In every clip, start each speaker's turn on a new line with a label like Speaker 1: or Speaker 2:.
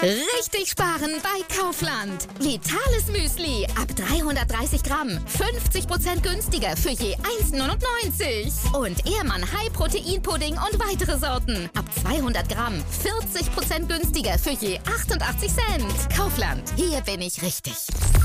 Speaker 1: Richtig sparen bei Kaufland. Vitales Müsli ab 330 Gramm. 50% günstiger für je 1,99. Und Ehrmann High Protein Pudding und weitere Sorten. Ab 200 Gramm. 40% günstiger für je 88 Cent. Kaufland. Hier bin ich richtig.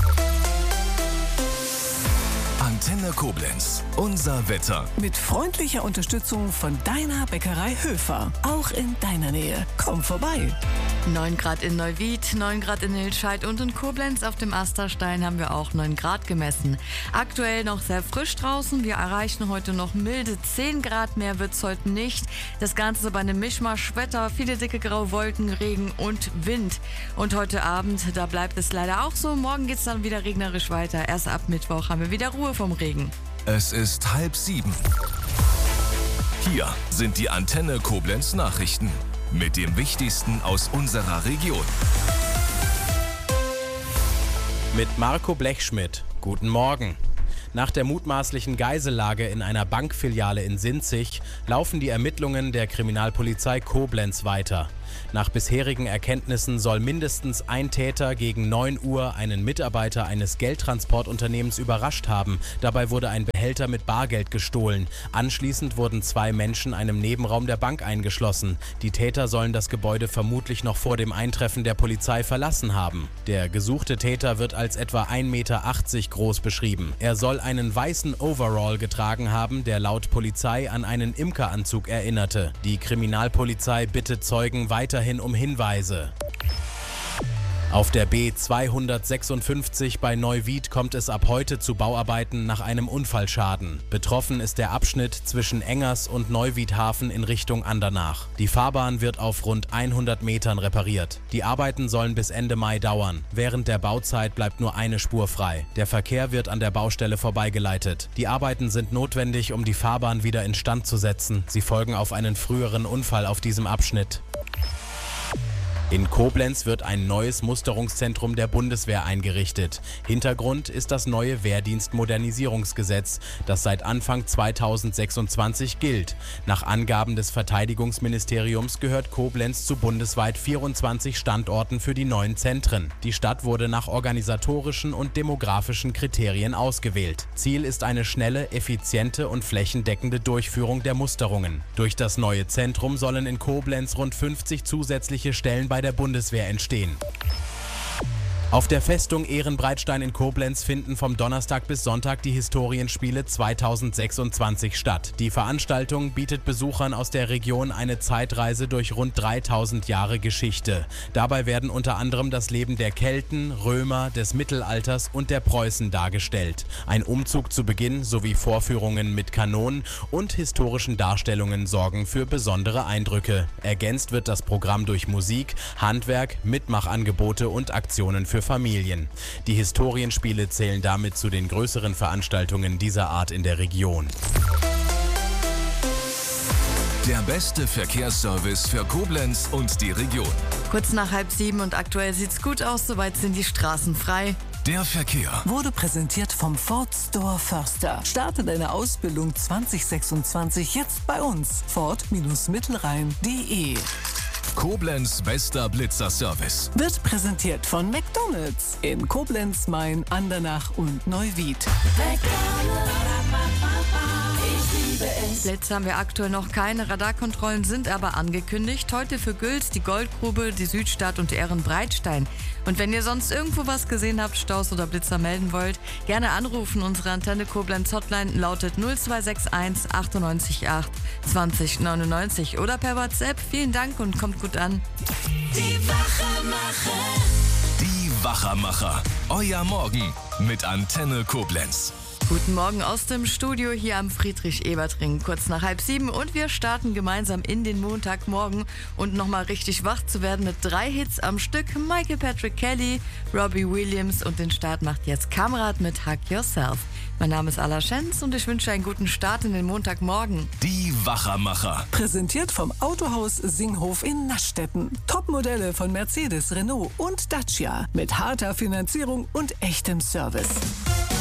Speaker 2: Antenne Koblenz. Unser Wetter.
Speaker 3: Mit freundlicher Unterstützung von deiner Bäckerei Höfer. Auch in deiner Nähe. Komm vorbei.
Speaker 4: 9 Grad in Neuwied, 9 Grad in Hilscheid und in Koblenz. Auf dem Asterstein haben wir auch 9 Grad gemessen. Aktuell noch sehr frisch draußen. Wir erreichen heute noch milde 10 Grad. Mehr wird es heute nicht. Das Ganze bei einem Mischmasch-Wetter. Viele dicke graue Wolken, Regen und Wind. Und heute Abend, da bleibt es leider auch so. Morgen geht es dann wieder regnerisch weiter. Erst ab Mittwoch haben wir wieder Ruhe vom Regen.
Speaker 2: Es ist 6:30. Hier sind die Antenne Koblenz Nachrichten. Mit dem Wichtigsten aus unserer Region.
Speaker 5: Mit Marco Blechschmidt. Guten Morgen. Nach der mutmaßlichen Geisellage in einer Bankfiliale in Sinzig laufen die Ermittlungen der Kriminalpolizei Koblenz weiter. Nach bisherigen Erkenntnissen soll mindestens ein Täter gegen 9 Uhr einen Mitarbeiter eines Geldtransportunternehmens überrascht haben. Dabei wurde ein Behälter mit Bargeld gestohlen. Anschließend wurden 2 Menschen einem Nebenraum der Bank eingeschlossen. Die Täter sollen das Gebäude vermutlich noch vor dem Eintreffen der Polizei verlassen haben. Der gesuchte Täter wird als etwa 1,80 Meter groß beschrieben. Er soll einen weißen Overall getragen haben, der laut Polizei an einen Imkeranzug erinnerte. Die Kriminalpolizei bittet Zeugen weiterhin um Hinweise. Auf der B256 bei Neuwied kommt es ab heute zu Bauarbeiten nach einem Unfallschaden. Betroffen ist der Abschnitt zwischen Engers und Neuwiedhafen in Richtung Andernach. Die Fahrbahn wird auf rund 100 Metern repariert. Die Arbeiten sollen bis Ende Mai dauern. Während der Bauzeit bleibt nur eine Spur frei. Der Verkehr wird an der Baustelle vorbeigeleitet. Die Arbeiten sind notwendig, um die Fahrbahn wieder instand zu setzen. Sie folgen auf einen früheren Unfall auf diesem Abschnitt. In Koblenz wird ein neues Musterungszentrum der Bundeswehr eingerichtet. Hintergrund ist das neue Wehrdienstmodernisierungsgesetz, das seit Anfang 2026 gilt. Nach Angaben des Verteidigungsministeriums gehört Koblenz zu bundesweit 24 Standorten für die neuen Zentren. Die Stadt wurde nach organisatorischen und demografischen Kriterien ausgewählt. Ziel ist eine schnelle, effiziente und flächendeckende Durchführung der Musterungen. Durch das neue Zentrum sollen in Koblenz rund 50 zusätzliche Stellen bei der Bundeswehr entstehen. Auf der Festung Ehrenbreitstein in Koblenz finden vom Donnerstag bis Sonntag die Historienspiele 2026 statt. Die Veranstaltung bietet Besuchern aus der Region eine Zeitreise durch rund 3000 Jahre Geschichte. Dabei werden unter anderem das Leben der Kelten, Römer, des Mittelalters und der Preußen dargestellt. Ein Umzug zu Beginn sowie Vorführungen mit Kanonen und historischen Darstellungen sorgen für besondere Eindrücke. Ergänzt wird das Programm durch Musik, Handwerk, Mitmachangebote und Aktionen für Familien. Die Historienspiele zählen damit zu den größeren Veranstaltungen dieser Art in der Region.
Speaker 2: Der beste Verkehrsservice für Koblenz und die Region.
Speaker 4: Kurz nach 6:30 und aktuell sieht's gut aus, soweit sind die Straßen frei.
Speaker 2: Der Verkehr
Speaker 3: Wurde präsentiert vom Ford Store Förster. Starte deine Ausbildung 2026 jetzt bei uns. Ford-Mittelrhein.de.
Speaker 2: Koblenz bester Blitzerservice.
Speaker 3: Wird präsentiert von McDonald's in Koblenz, Main, Andernach und Neuwied.
Speaker 4: Blitze haben wir aktuell noch keine. Radarkontrollen sind aber angekündigt. Heute für Güls, die Goldgrube, die Südstadt und Ehrenbreitstein. Und wenn ihr sonst irgendwo was gesehen habt, Staus oder Blitzer melden wollt, gerne anrufen. Unsere Antenne Koblenz Hotline lautet 0261 98 8 20 99 oder per WhatsApp. Vielen Dank und kommt gut an.
Speaker 2: Die Wachermacher. Euer Morgen mit Antenne Koblenz.
Speaker 4: Guten Morgen aus dem Studio hier am Friedrich-Ebert-Ring, kurz nach 6:30 und wir starten gemeinsam in den Montagmorgen und nochmal richtig wach zu werden mit 3 Hits am Stück. Michael Patrick Kelly, Robbie Williams und den Start macht jetzt Kamrat mit Hug Yourself. Mein Name ist Ala Schenz und ich wünsche einen guten Start in den Montagmorgen.
Speaker 2: Die Wachermacher.
Speaker 3: Präsentiert vom Autohaus Singhof in Naschstetten. Topmodelle von Mercedes, Renault und Dacia mit harter Finanzierung und echtem Service.